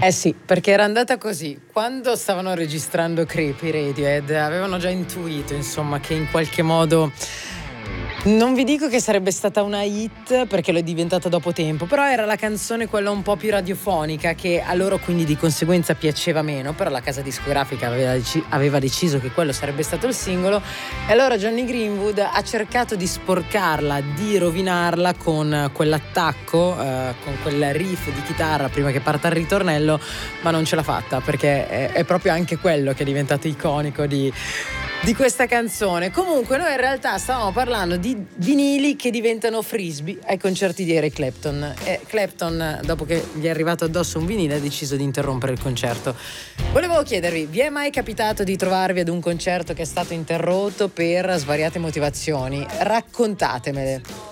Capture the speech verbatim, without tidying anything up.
Eh sì, perché era andata così. Quando stavano registrando Creepy, Radiohead avevano già intuito, insomma, che in qualche modo, non vi dico che sarebbe stata una hit perché lo è diventata dopo tempo, però era la canzone quella un po' più radiofonica che a loro quindi di conseguenza piaceva meno, però la casa discografica aveva, dec- aveva deciso che quello sarebbe stato il singolo e allora Johnny Greenwood ha cercato di sporcarla, di rovinarla con quell'attacco, eh, con quel riff di chitarra prima che parta il ritornello, ma non ce l'ha fatta perché è, è proprio anche quello che è diventato iconico di di questa canzone. Comunque noi in realtà stavamo parlando di vinili che diventano frisbee ai concerti di Eric Clapton e Clapton, dopo che gli è arrivato addosso un vinile, ha deciso di interrompere il concerto. Volevo chiedervi, vi è mai capitato di trovarvi ad un concerto che è stato interrotto per svariate motivazioni? Raccontatemele.